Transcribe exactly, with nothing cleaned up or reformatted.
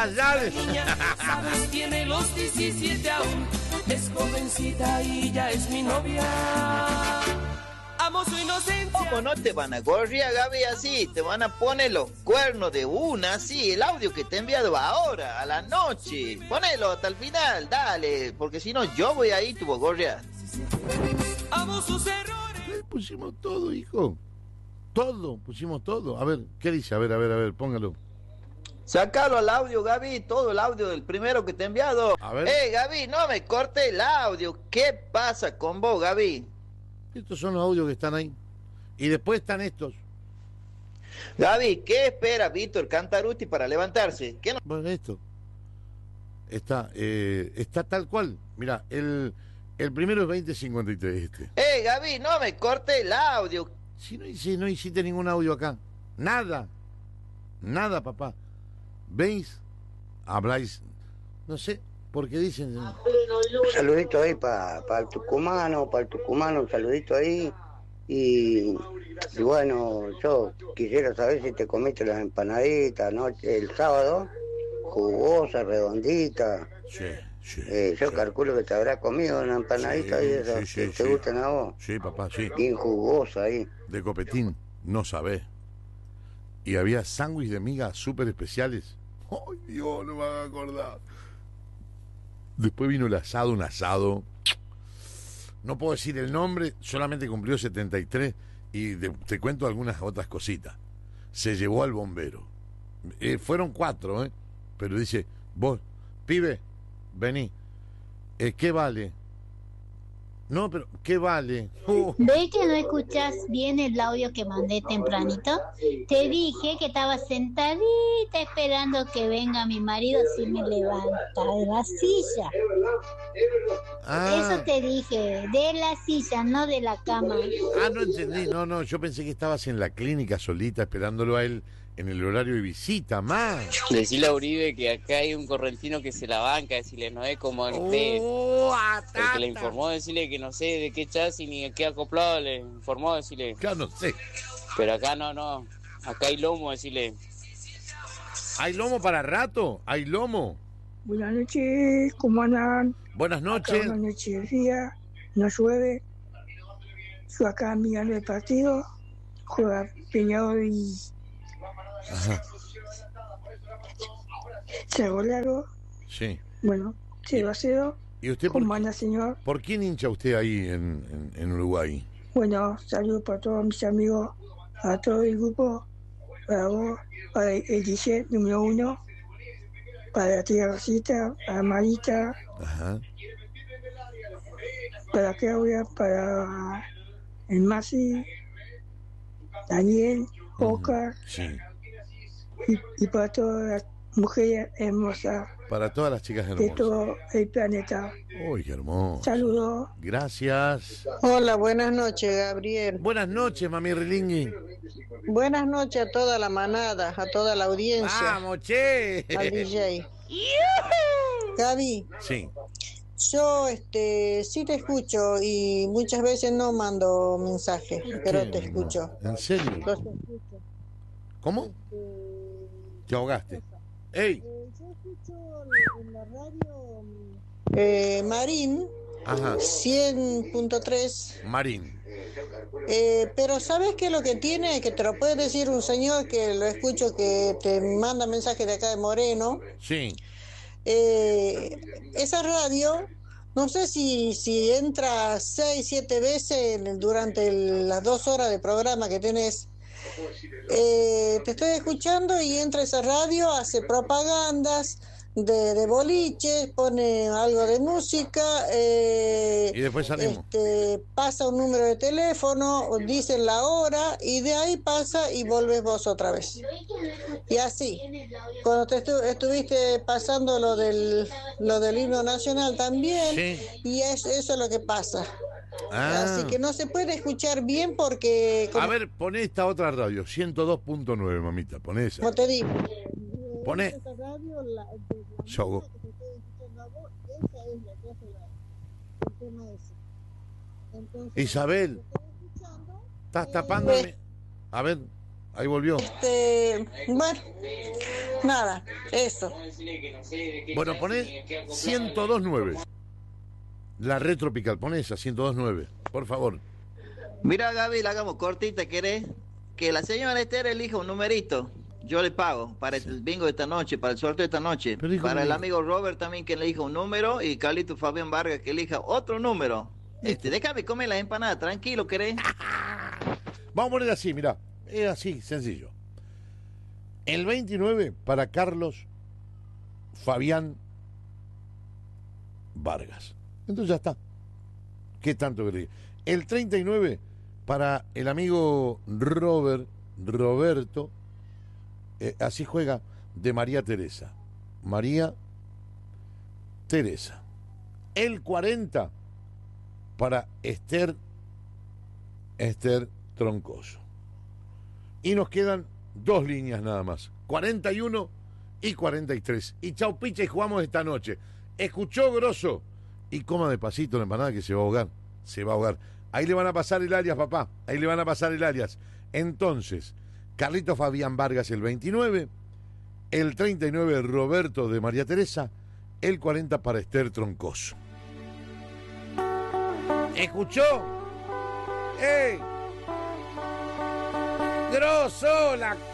Ah, ya. Sabes, tiene los diecisiete aún. Es jovencita y ya es mi novia. Amo su inocencia. ¿Cómo no te van a gorrear, Gaby, así? Te van a poner los cuernos de una, así. El audio que te he enviado ahora, a la noche. Ponelo hasta el final, dale. Porque si no, yo voy ahí, tu gorrear. Amo sus errores. Le pusimos todo, hijo. Todo, pusimos todo. A ver, ¿qué dice? A ver, a ver, a ver, póngalo. Sácalo al audio, Gaby, todo el audio del primero que te he enviado. A ver. Eh, Gaby, no me corte el audio. ¿Qué pasa con vos, Gaby? Estos son los audios que están ahí. Y después están estos. Gaby, ¿qué espera Víctor Cantarutti para levantarse? ¿Qué no? Bueno, esto. Está, eh, está tal cual. Mira, el, el primero es veinte cincuenta y tres este. Eh, Gaby, no me corte el audio. Si no, hice, no hiciste ningún audio acá. Nada. Nada, papá. ¿Veis? Habláis. No sé, porque dicen. Un saludito ahí para pa el tucumano, para el tucumano, un saludito ahí. Y, y bueno, yo quisiera saber si te comiste las empanaditas, ¿no? El sábado, jugosa, redondita. Sí, sí. Eh, yo sí. calculo que te habrás comido una empanadita Sí, y esas sí, sí, que sí. te gustan a vos. Sí, papá, sí. Bien jugosa ahí. De copetín, no sabés. Y había sándwich de migas súper especiales. ¡Ay, Dios, no me van a acordar! Después vino el asado, un asado. No puedo decir el nombre, solamente cumplió setenta y tres. Y de, te cuento algunas otras cositas. Se llevó al bombero. Eh, fueron cuatro, ¿eh? Pero dice, vos, pibe, vení. Eh, ¿Qué vale? No, pero ¿qué vale? Oh. ¿Ves que no escuchas bien el audio que mandé tempranito? Te dije que estaba sentadita esperando que venga mi marido si me levanta de la silla. Ah. Eso te dije, de la silla, no de la cama. Ah, no entendí, no, no, yo pensé que estabas en la clínica solita esperándolo a él en el horario de visita, más. Decirle a Uribe que acá hay un correntino que se la banca, decirle, no es como el, de, Oh, el que le informó, decirle que no sé de qué chasis ni de qué acoplado le informó, decirle. Claro, no sé. Pero acá no, no, acá hay lomo, decirle. ¿Hay lomo para rato? ¿Hay lomo? Buenas noches, ¿cómo andan? Buenas noches. Acá una noche de día, no llueve. Yo acá mirando el partido, juega Peñarol y Ajá. Cerro Largo. Sí. Bueno, cero a cero. ¿Y usted por, ¿Cómo anda, señor? por quién hincha usted ahí en, en, en Uruguay? Bueno, saludos para todos mis amigos, a todo el grupo, para vos, para el D J número uno, para la tía Rosita, para Marita, Ajá. para Claudia, para el Masi, Daniel, Oscar, Sí. y, y para todas las mujeres hermosas Para todas las chicas de hermosas. todo el planeta. Uy, qué hermoso. Saludos. Gracias. Hola, buenas noches, Gabriel. Buenas noches, mami Rilingui. Buenas noches a toda la manada, a toda la audiencia. ¡Vamos, che! Al D J. Gaby, Sí. yo este sí te escucho y muchas veces no mando mensajes, pero ¿Qué? te escucho. ¿En serio? Los escucho. ¿Cómo? Te ahogaste. ¡Ey! Yo escucho en la radio eh, Marín Ajá. cien punto tres. Marín. Eh, pero ¿sabes qué es lo que tiene? Que te lo puede decir un señor que lo escucho que te manda mensajes de acá de Moreno. Sí. Eh, esa radio, no sé si, si entra seis, siete veces en- durante el- las dos horas de programa que tenés. Eh, te estoy escuchando y entra esa radio, hace propagandas de, de boliches, pone algo de música, eh, Y después salimos. este, pasa un número de teléfono, dicen la hora y de ahí pasa y volves vos otra vez. Y así, cuando te estu- estuviste pasando lo del, lo del himno nacional también, Sí. y es, eso es lo que pasa. Ah. Así que no se puede escuchar bien porque, como, A ver, poné esta otra radio, ciento dos punto nueve, mamita, poné esa. como te digo, Poné. esa radio, la, de la Se ahogó. música que te estoy escuchando a vos, esa es la que hace la- el tema ese. Entonces, Isabel, lo que estoy escuchando, estás eh, tapándome. A ver, ahí volvió. Este, bueno, nada, eso. Bueno, poné ciento dos nueve. La red tropical, poné esa, ciento dos nueve, por favor. Mira, Gaby, la hagamos cortita, ¿querés? Que la señora Esther elija un numerito. Yo le pago para el bingo de esta noche, para el sorteo de esta noche. Pero, hijo Para el mío. amigo Robert también que elija un número y Carlito Fabián Vargas que elija otro número. Este, déjame comer las empanadas, tranquilo, ¿querés? Vamos a poner así, mirá. Es así, sencillo. El veintinueve para Carlos Fabián Vargas. Entonces ya está. ¿Qué tanto querés? El treinta y nueve para el amigo Robert, Roberto, eh, así juega, de María Teresa. María Teresa. El cuarenta para Esther, Esther Troncoso. Y nos quedan dos líneas nada más, cuarenta y uno y cuarenta y tres. Y chau picha y jugamos esta noche. Escuchó Grosso y coma despacito la empanada que se va a ahogar, se va a ahogar. Ahí le van a pasar el alias, papá, ahí le van a pasar el alias. Entonces, Carlito Fabián Vargas el veintinueve, el treinta y nueve Roberto de María Teresa, el cuarenta para Esther Troncoso. ¿Escuchó? ¡Ey! Grosso, la